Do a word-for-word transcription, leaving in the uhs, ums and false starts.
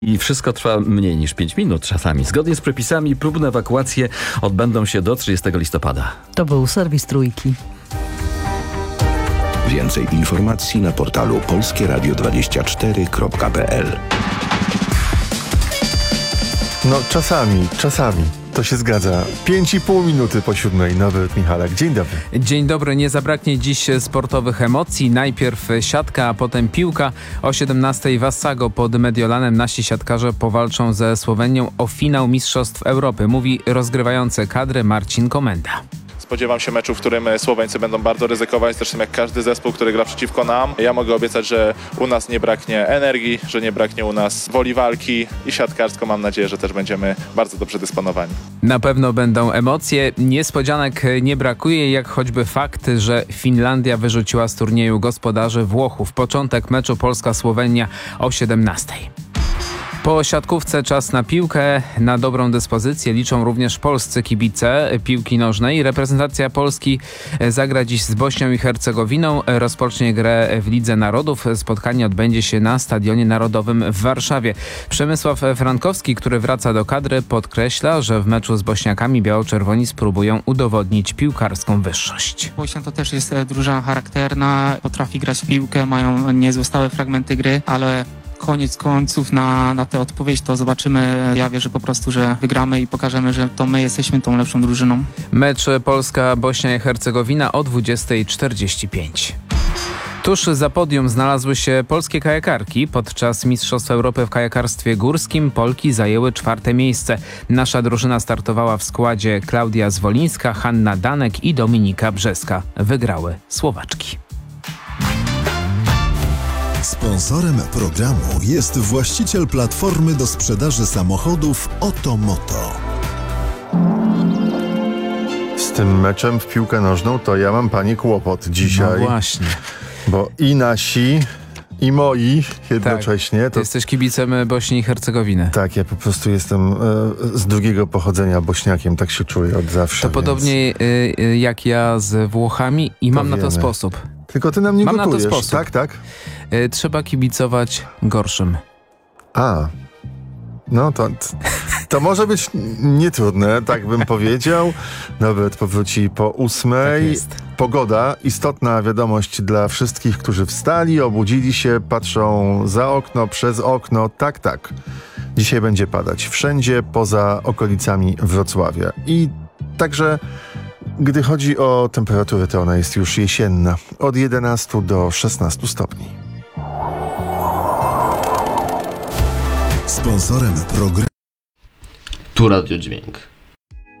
I wszystko trwa mniej niż pięć minut czasami. Zgodnie z przepisami próbne ewakuacje odbędą się do trzydziestego listopada. To był serwis Trójki. Więcej informacji na portalu polskie radio dwadzieścia cztery kropka p l. No czasami, czasami. To się zgadza. Pięć i pół minuty po siódmej. Norbert Michalak. Dzień dobry. Dzień dobry. Nie zabraknie dziś sportowych emocji. Najpierw siatka, a potem piłka. O siedemnastej w Assago pod Mediolanem nasi siatkarze powalczą ze Słowenią o finał Mistrzostw Europy. Mówi rozgrywający kadry Marcin Komenda. Spodziewam się meczu, w którym Słoweńcy będą bardzo ryzykować, zresztą jak każdy zespół, który gra przeciwko nam. Ja mogę obiecać, że u nas nie braknie energii, że nie braknie u nas woli walki i siatkarsko mam nadzieję, że też będziemy bardzo dobrze dysponowani. Na pewno będą emocje. Niespodzianek nie brakuje, jak choćby fakt, że Finlandia wyrzuciła z turnieju gospodarzy Włochów. Początek meczu Polska-Słowenia o siedemnastej. Po siatkówce czas na piłkę. Na dobrą dyspozycję liczą również polscy kibice piłki nożnej. Reprezentacja Polski zagra dziś z Bośnią i Hercegowiną. Rozpocznie grę w Lidze Narodów. Spotkanie odbędzie się na Stadionie Narodowym w Warszawie. Przemysław Frankowski, który wraca do kadry, podkreśla, że w meczu z Bośniakami biało-czerwoni spróbują udowodnić piłkarską wyższość. Bośnia to też jest drużyna charakterna, potrafi grać w piłkę, mają niezłe stałe fragmenty gry, ale koniec końców na, na tę odpowiedź to zobaczymy. Ja wierzę po prostu, że wygramy i pokażemy, że to my jesteśmy tą lepszą drużyną. Mecz Polska-Bośnia i Hercegowina o dwudziestej czterdzieści pięć. Tuż za podium znalazły się polskie kajakarki. Podczas Mistrzostw Europy w kajakarstwie górskim Polki zajęły czwarte miejsce. Nasza drużyna startowała w składzie Klaudia Zwolińska, Hanna Danek i Dominika Brzeska. Wygrały Słowaczki. Sponsorem programu jest właściciel platformy do sprzedaży samochodów Otomoto. Z tym meczem w piłkę nożną to ja mam, panie, kłopot dzisiaj. No właśnie. Bo i nasi, i moi jednocześnie. Tak, to jesteś kibicem Bośni i Hercegowiny. Tak, ja po prostu jestem e, z drugiego pochodzenia bośniakiem, tak się czuję od zawsze. To więc... podobnie y, y, jak ja z Włochami i To mam wiemy. na to sposób. Tylko ty nam nie Mam gotujesz. na to sposób. Tak, tak? Y, trzeba kibicować gorszym. A, no to, to może być nietrudne, tak bym powiedział. Norbert powróci po ósmej. Tak jest. Pogoda, istotna wiadomość dla wszystkich, którzy wstali, obudzili się, patrzą za okno, przez okno. Tak, tak. Dzisiaj będzie padać wszędzie poza okolicami Wrocławia. I także gdy chodzi o temperaturę, to ona jest już jesienna. Od jedenastu do szesnastu stopni. Sponsorem programu Tu Radio Dźwięk.